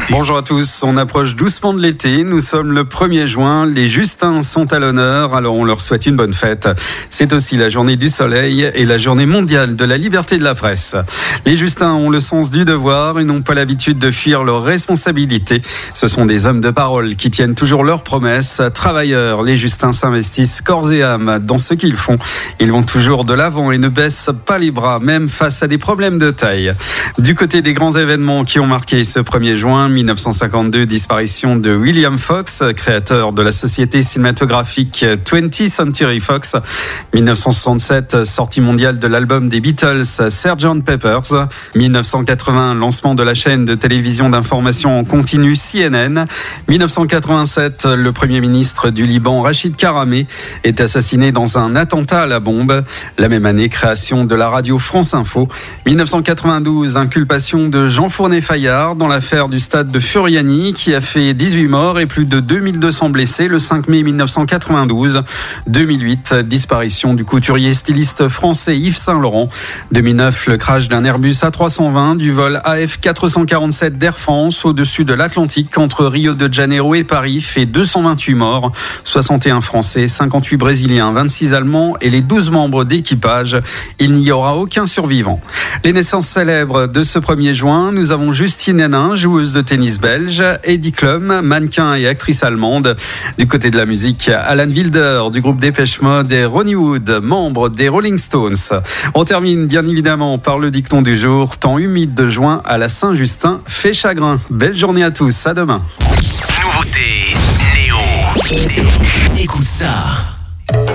Bonjour à tous, on approche doucement de l'été, nous sommes le 1er juin, les Justins sont à l'honneur, alors on leur souhaite une bonne fête. C'est aussi la journée du soleil et la journée mondiale de la liberté de la presse. Les Justins ont le sens du devoir et n'ont pas l'habitude de fuir leurs responsabilités. Ce sont des hommes de parole qui tiennent toujours leurs promesses. Travailleurs, les Justins s'investissent corps et âme dans ce qu'ils font. Ils vont toujours de l'avant et ne baissent pas les bras, même face à des problèmes de taille. Du côté des grands événements qui ont marqué ce 1er juin, 1952, disparition de William Fox, créateur de la société cinématographique 20th Century Fox. 1967, sortie mondiale de l'album des Beatles, Sgt. Pepper's. 1980, lancement de la chaîne de télévision d'information en continu CNN. 1987, le premier ministre du Liban, Rachid Karameh, est assassiné dans un attentat à la bombe. La même année, création de la radio France Info. 1992, inculpation de Jean Fournet-Fayard dans l'affaire du stade de Furiani qui a fait 18 morts et plus de 2200 blessés le 5 mai 1992. 2008, disparition du couturier styliste français Yves Saint-Laurent. 2009, le crash d'un Airbus A320 du vol AF447 d'Air France au-dessus de l'Atlantique entre Rio de Janeiro et Paris fait 228 morts, 61 Français, 58 Brésiliens, 26 Allemands et les 12 membres d'équipage. Il n'y aura aucun survivant. Les naissances célèbres de ce 1er juin, nous avons Justine Henin, joueuse de tennis belge, Heidi Klum, mannequin et actrice allemande. Du côté de la musique, Alan Wilder du groupe Depeche Mode et Ronnie Wood, membre des Rolling Stones. On termine bien évidemment par le dicton du jour, temps humide de juin à la Saint-Justin fait chagrin. Belle journée à tous, à demain. Nouveauté Néo. Écoute ça.